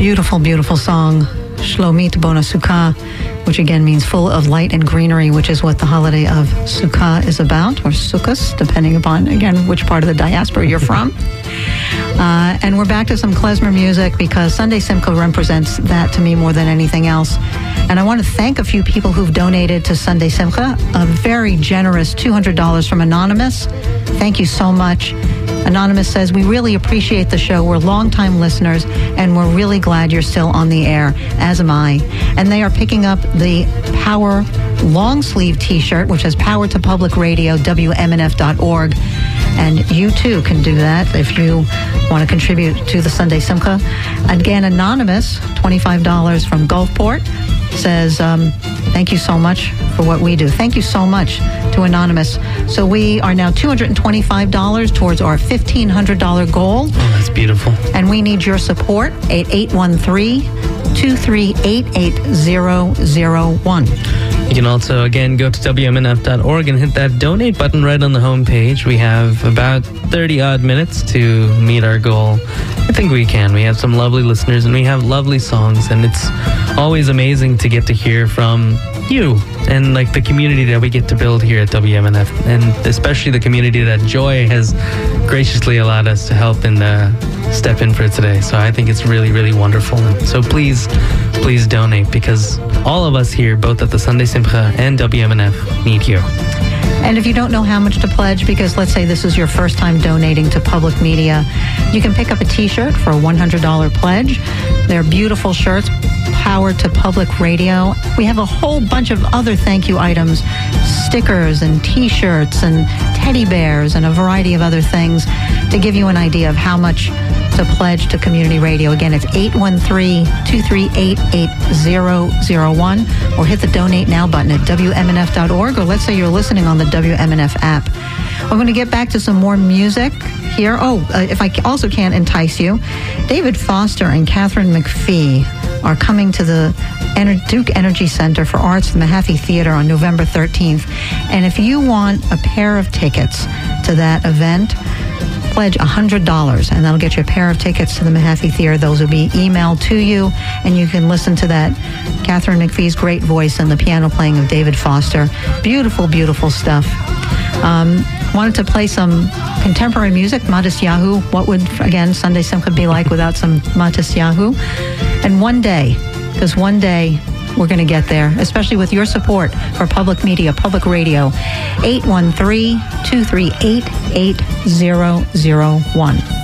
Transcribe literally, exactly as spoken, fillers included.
Beautiful, beautiful song, Shlomit Bona Sukkah, which again means full of light and greenery, which is what the holiday of Sukkah is about, or Sukkos, depending upon, again, which part of the diaspora you're from. Uh, and we're back to some klezmer music because Sunday Simcha represents that to me more than anything else. And I want to thank a few people who've donated to Sunday Simcha, a very generous two hundred dollars from Anonymous. Thank you so much. Anonymous says, we really appreciate the show. We're longtime listeners, and we're really glad you're still on the air, as am I. And they are picking up the Power long sleeve t-shirt, which has Power to Public Radio, W M N F dot org. And you, too, can do that if you want to contribute to the Sunday Simcha. Again, Anonymous, twenty-five dollars from Gulfport, says, um, thank you so much for what we do. Thank you so much to Anonymous. So we are now two hundred twenty-five dollars towards our fifteen hundred dollars goal. Oh, that's beautiful. And we need your support at eight one three, two three eight, eight zero zero one. You can also, again, go to W M N F dot org and hit that donate button right on the homepage. We have about thirty-odd minutes to meet our goal. I think we can. We have some lovely listeners, and we have lovely songs, and it's always amazing to get to hear from you and like the community that we get to build here at W M N F, and especially the community that Joy has graciously allowed us to help and uh, step in for today. So I think it's really, really wonderful. And so please, please donate, because all of us here, both at the Sunday Simcha and W M N F, need you. And if you don't know how much to pledge, because let's say this is your first time donating to public media, you can pick up a t-shirt for a one hundred dollars pledge. They're beautiful shirts, Power to Public Radio. We have a whole bunch of other thank you items, stickers and t-shirts and teddy bears and a variety of other things to give you an idea of how much to pledge to community radio. Again, it's eight one three, two three eight, eight zero zero one, or hit the donate now button at W M N F dot org, or let's say you're listening on the W M N F app. I'm going to get back to some more music here. Oh, uh, if I also can't entice you, David Foster and Catherine McPhee are coming to the Ener- Duke Energy Center for Arts, the Mahaffey Theater, on November thirteenth. And if you want a pair of tickets to that event, pledge one hundred dollars, and that'll get you a pair of tickets to the Mahaffey Theater. Those will be emailed to you, and you can listen to that Catherine McPhee's great voice and the piano playing of David Foster. Beautiful, beautiful stuff. Um, wanted to play some contemporary music, Matisyahu. What would, again, Sunday Simcha be like without some Matisyahu? And one day, because one day we're going to get there, especially with your support for public media, public radio. eight one three, two three eight, eight zero zero one.